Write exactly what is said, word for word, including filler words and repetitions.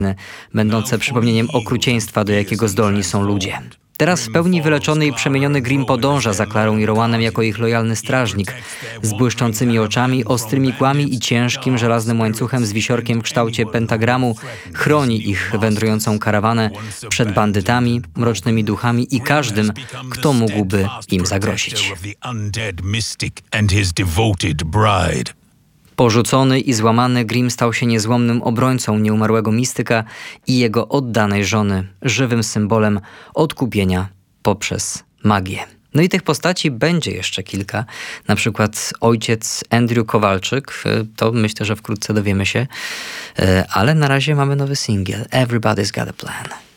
będące przypomnieniem okrucieństwa, do jakiego zdolni są ludzie. Teraz w pełni wyleczony i przemieniony Grimm podąża za Klarą i Rowanem jako ich lojalny strażnik, z błyszczącymi oczami, ostrymi kłami i ciężkim żelaznym łańcuchem z wisiorkiem w kształcie pentagramu chroni ich wędrującą karawanę przed bandytami, mrocznymi duchami i każdym, kto mógłby im zagrozić. Porzucony i złamany, Grimm stał się niezłomnym obrońcą nieumarłego mistyka i jego oddanej żony, żywym symbolem odkupienia poprzez magię. No i tych postaci będzie jeszcze kilka, na przykład ojciec Andrew Kowalczyk, to myślę, że wkrótce dowiemy się, ale na razie mamy nowy singiel, Everybody's Got a Plan.